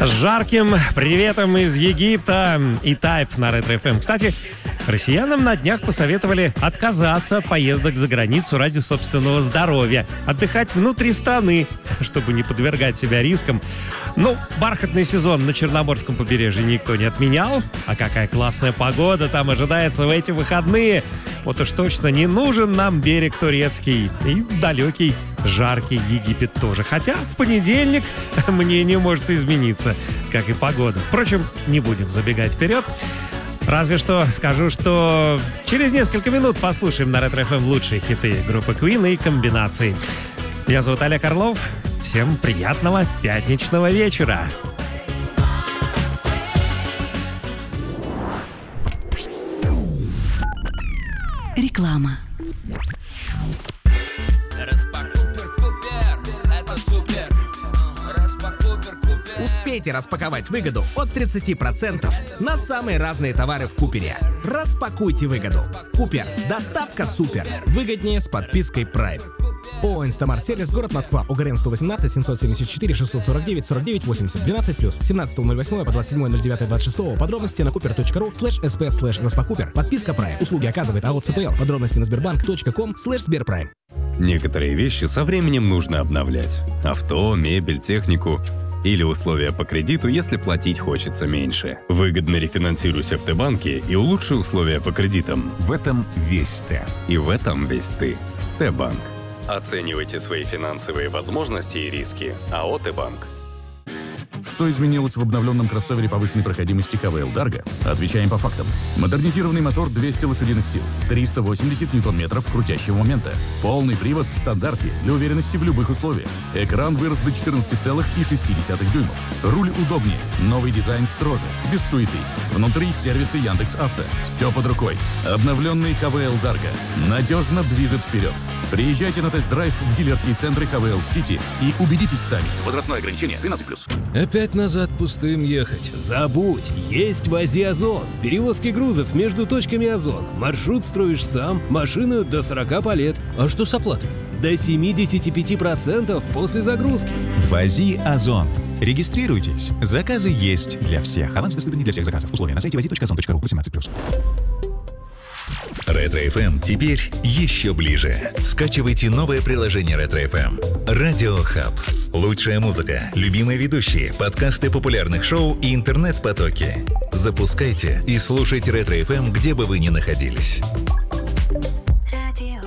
С жарким приветом из Египта и Тайп на Ретро-ФМ. Кстати, россиянам на днях посоветовали отказаться от поездок за границу ради собственного здоровья, отдыхать внутри страны, чтобы не подвергать себя рискам. Ну, бархатный сезон на Черноморском побережье никто не отменял, а какая классная погода там ожидается в эти выходные. Вот уж точно не нужен нам берег турецкий и далекий жаркий Египет тоже. Хотя в понедельник мнение может измениться, как и погода. Впрочем, не будем забегать вперед. Разве что скажу, что через несколько минут послушаем на Ретро-ФМ лучшие хиты группы Queen и комбинации. Меня зовут Олег Орлов. Всем приятного пятничного вечера. Реклама. Успейте распаковать выгоду от 30% на самые разные товары в Купере. Распакуйте выгоду. Купер. Доставка супер. Выгоднее с подпиской Prime. ООО «Инстамарт Сервис», город Москва, УГРН 118 774 649 49 80 12+, 17.08 по 27.09.26. Подробности на cooper.ru/sp/распакупер. Подписка Prime. Услуги оказывает АО ЦПЛ. Подробности на sberbank.com/sberprime. Некоторые вещи со временем нужно обновлять. Авто, мебель, технику. Или условия по кредиту, если платить хочется меньше. Выгодно рефинансируйся в Т-банке и улучши условия по кредитам. В этом весь Т. И в этом весь ты. Т-банк. Оценивайте свои финансовые возможности и риски. АО «Т-банк». Что изменилось в обновленном кроссовере повышенной проходимости ХВЛ Dargo? Отвечаем по фактам. Модернизированный мотор 200 лошадиных сил, 380 ньютон-метров крутящего момента, полный привод в стандарте для уверенности в любых условиях. Экран вырос до 14,6 дюймов. Руль удобнее, новый дизайн строже, без суеты. Внутри сервисы Яндекс.Авто. Все под рукой. Обновленный ХВЛ Dargo надежно движет вперед. Приезжайте на тест-драйв в дилерские центры ХВЛ Сити и убедитесь сами. Возрастное ограничение 13+. Опять назад пустым ехать. Забудь, есть в Азии Озон. Перевозки грузов между точками Озон. Маршрут строишь сам, машину до 40 полет. А что с оплатой? До 75% после загрузки. В Азии Озон. Регистрируйтесь. Заказы есть для всех. Аванс доступен не для всех заказов. Условия на сайте vazi.ozon.ru 18+. Ретро-ФМ теперь еще ближе. Скачивайте новое приложение Ретро-ФМ. Радио Хаб. Лучшая музыка, любимые ведущие, подкасты популярных шоу и интернет-потоки. Запускайте и слушайте Ретро-ФМ, где бы вы ни находились.